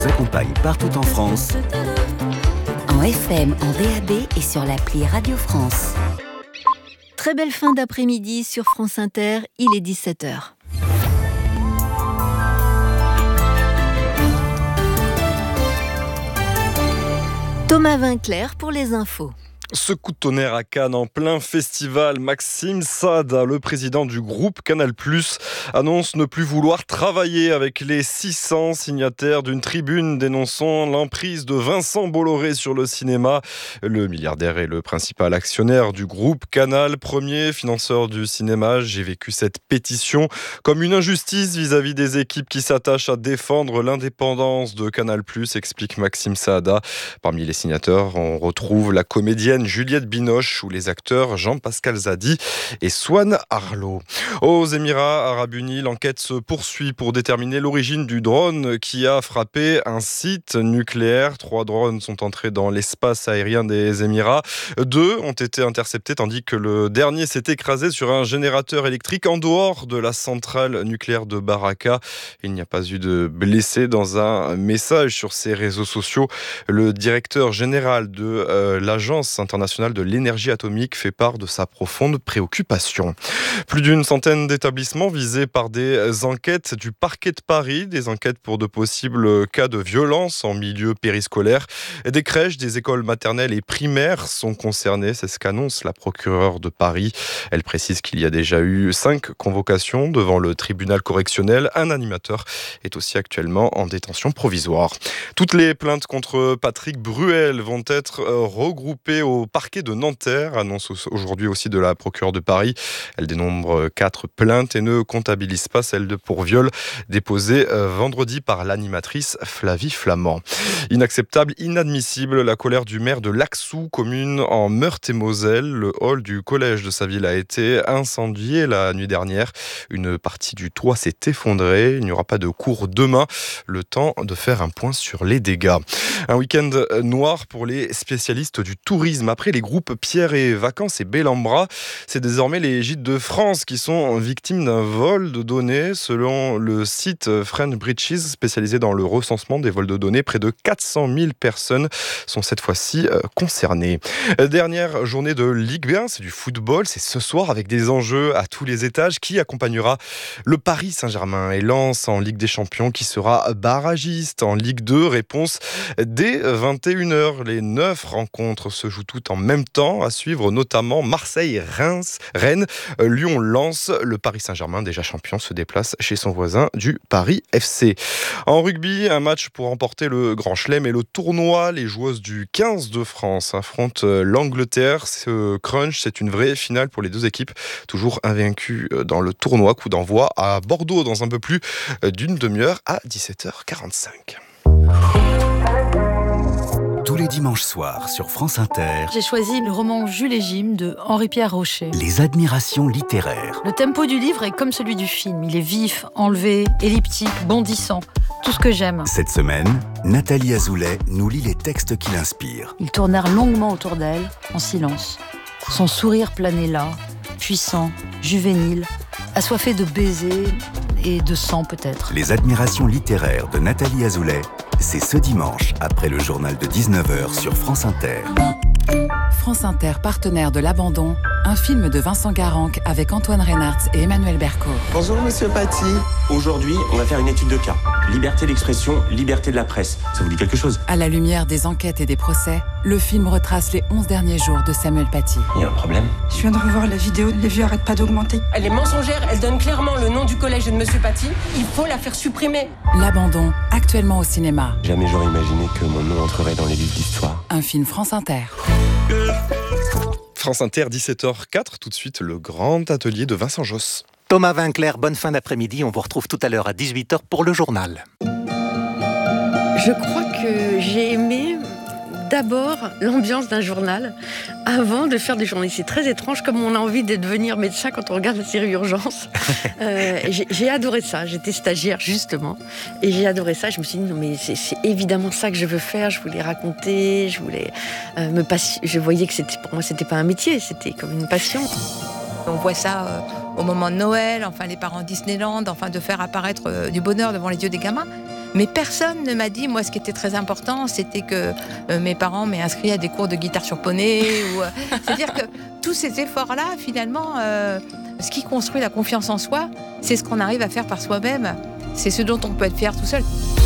Accompagne partout en France. En FM, en DAB et sur l'appli Radio France. Très belle fin d'après-midi sur France Inter, il est 17h. Thomas Vinclair pour les infos. Ce coup de tonnerre à Cannes en plein festival, Maxime Saada, le président du groupe Canal+, annonce ne plus vouloir travailler avec les 600 signataires d'une tribune dénonçant l'emprise de Vincent Bolloré sur le cinéma. Le milliardaire est le principal actionnaire du groupe Canal, premier financeur du cinéma. J'ai vécu cette pétition comme une injustice vis-à-vis des équipes qui s'attachent à défendre l'indépendance de Canal+, explique Maxime Saada. Parmi les signataires, on retrouve la comédienne Juliette Binoche ou les acteurs Jean-Pascal Zadi et Swan Arlo. Aux Émirats Arabes Unis, l'enquête se poursuit pour déterminer l'origine du drone qui a frappé un site nucléaire. 3 drones sont entrés dans l'espace aérien des Émirats. 2 ont été interceptés tandis que le dernier s'est écrasé sur un générateur électrique en dehors de la centrale nucléaire de Baraka. Il n'y a pas eu de blessés. Dans un message sur ses réseaux sociaux, le directeur général de l'Agence internationale de l'énergie atomique fait part de sa profonde préoccupation. Plus d'une centaine d'établissements visés par des enquêtes du parquet de Paris, des enquêtes pour de possibles cas de violence en milieu périscolaire. Des crèches, des écoles maternelles et primaires sont concernées, c'est ce qu'annonce la procureure de Paris. Elle précise qu'il y a déjà eu 5 convocations devant le tribunal correctionnel. Un animateur est aussi actuellement en détention provisoire. Toutes les plaintes contre Patrick Bruel vont être regroupées au parquet de Nanterre, annonce aujourd'hui aussi de la procureure de Paris. Elle dénombre 4 plaintes et ne comptabilise pas celle pour viol déposée vendredi par l'animatrice Flavie Flamand. Inacceptable, inadmissible, la colère du maire de Laxou, commune en Meurthe-et-Moselle. Le hall du collège de sa ville a été incendié la nuit dernière. Une partie du toit s'est effondrée. Il n'y aura pas de cours demain. Le temps de faire un point sur les dégâts. Un week-end noir pour les spécialistes du tourisme. Après les groupes Pierre et Vacances et Bellambra, c'est désormais les gîtes de France qui sont victimes d'un vol de données. Selon le site Friend Bridges, spécialisé dans le recensement des vols de données, près de 400 000 personnes sont cette fois-ci concernées. Dernière journée de Ligue 1, c'est du football, c'est ce soir avec des enjeux à tous les étages. Qui accompagnera le Paris Saint-Germain et Lens en Ligue des Champions? Qui sera barragiste en Ligue 2? Réponse dès 21h. Les 9 rencontres se jouent toutes en même temps, à suivre notamment Marseille-Rennes, Lyon-Lens. Le Paris Saint-Germain, déjà champion, se déplace chez son voisin du Paris FC. En rugby, un match pour remporter le Grand Chelem et le tournoi. Les joueuses du 15 de France affrontent l'Angleterre. Ce crunch, c'est une vraie finale pour les deux équipes, toujours invaincues dans le tournoi. Coup d'envoi à Bordeaux dans un peu plus d'une demi-heure à 17h45. Tous les dimanches soirs sur France Inter, j'ai choisi le roman Jules et Jim de Henri-Pierre Rocher. les admirations littéraires. Le tempo du livre est comme celui du film. Il est vif, enlevé, elliptique, bondissant. Tout ce que j'aime. Cette semaine, Nathalie Azoulay nous lit les textes qui l'inspirent. Ils tournèrent longuement autour d'elle, en silence. Son sourire planait là, puissant, juvénile, assoiffé de baisers et de sang peut-être. Les admirations littéraires de Nathalie Azoulay, c'est ce dimanche, après le journal de 19h sur France Inter. France Inter, partenaire de l'Abandon, un film de Vincent Garanc avec Antoine Reynartz et Emmanuel Berco. Bonjour Monsieur Paty. Aujourd'hui, on va faire une étude de cas. Liberté d'expression, liberté de la presse. Ça vous dit quelque chose? À la lumière des enquêtes et des procès, le film retrace les 11 derniers jours de Samuel Paty. Il y a un problème? Je viens de revoir la vidéo, les vues arrêtent pas d'augmenter. Elle est mensongère, elle donne clairement le nom du collège de Monsieur Paty. Il faut la faire supprimer. L'Abandon, actuellement au cinéma. Jamais j'aurais imaginé que mon nom entrerait dans les livres d'histoire. Un film France Inter. France Inter, 17h04, tout de suite le grand atelier de Vincent Josse. Thomas Vinclair, bonne fin d'après-midi. On vous retrouve tout à l'heure à 18h pour le journal. Je crois que j'ai aimé d'abord l'ambiance d'un journal avant de faire des journaux. C'est très étrange comme on a envie de devenir médecin quand on regarde la série Urgence. J'ai adoré ça. J'étais stagiaire justement et j'ai adoré ça. Je me suis dit non mais c'est évidemment ça que je veux faire. Je voulais raconter, je voulais je voyais que pour moi c'était pas un métier, c'était comme une passion. On voit ça au moment de Noël, enfin les parents Disneyland, enfin de faire apparaître du bonheur devant les yeux des gamins. Mais personne ne m'a dit, moi, ce qui était très important, c'était que mes parents m'aient inscrit à des cours de guitare sur poney. C'est-à-dire que tous ces efforts-là, finalement, ce qui construit la confiance en soi, c'est ce qu'on arrive à faire par soi-même. C'est ce dont on peut être fier tout seul.